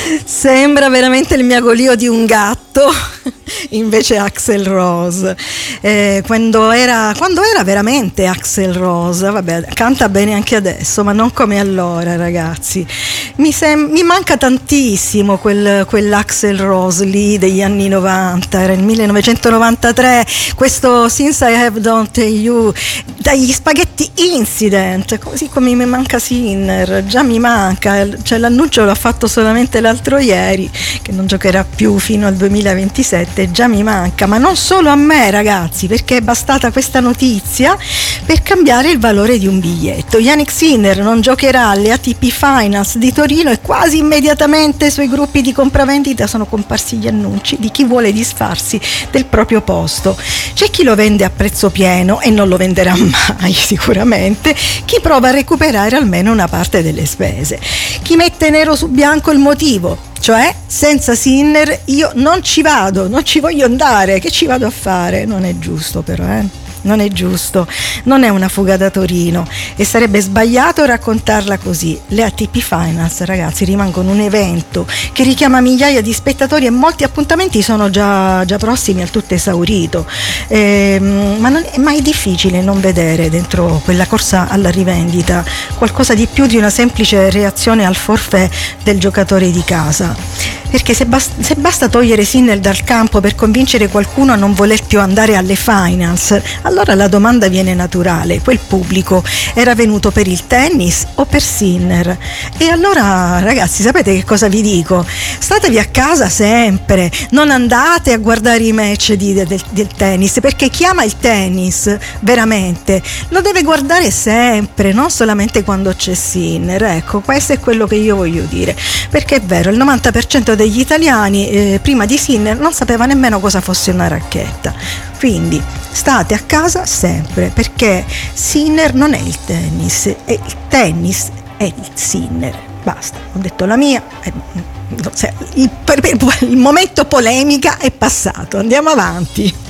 Sembra veramente il miagolio di un gatto, invece Axl Rose. Quando era veramente Axl Rose, vabbè, canta bene anche adesso, ma non come allora, ragazzi. Mi manca tantissimo quell'Axl Rose lì degli anni 90, era il 1993, questo Since I Have Done You, dagli spaghetti Incident, così come mi manca Sinner, già mi manca, cioè l'annuncio l'ha fatto solamente l'altro ieri, che non giocherà più fino al 2027, già mi manca, ma non solo a me, ragazzi, perché è bastata questa notizia per cambiare il valore di un biglietto. Yannick Sinner non giocherà alle ATP Finals di Torino e quasi immediatamente sui gruppi di compravendita sono comparsi gli annunci di chi vuole disfarsi del proprio posto. C'è chi lo vende a prezzo pieno e non lo venderà mai sicuramente, chi prova a recuperare almeno una parte delle spese, chi mette nero su bianco il motivo, cioè senza Sinner io non ci vado, non ci voglio andare, che ci vado a fare? Non è giusto però, non è giusto, non è una fuga da Torino e sarebbe sbagliato raccontarla così. Le ATP Finals, ragazzi, rimangono un evento che richiama migliaia di spettatori e molti appuntamenti sono già prossimi al tutto esaurito, ma non è mai difficile non vedere dentro quella corsa alla rivendita qualcosa di più di una semplice reazione al forfait del giocatore di casa, perché se basta togliere Sinner dal campo per convincere qualcuno a non voler più andare alle finals, allora la domanda viene naturale: quel pubblico era venuto per il tennis o per Sinner? E allora, ragazzi, sapete che cosa vi dico? Statevi a casa sempre, non andate a guardare i match del tennis, perché chi ama il tennis veramente lo deve guardare sempre, non solamente quando c'è Sinner. Ecco, questo è quello che io voglio dire, perché è vero, il 90% degli italiani prima di Sinner non sapeva nemmeno cosa fosse una racchetta. Quindi state a casa sempre, perché Sinner non è il tennis, e il tennis è il Sinner. Basta, ho detto la mia, il momento polemica è passato, andiamo avanti.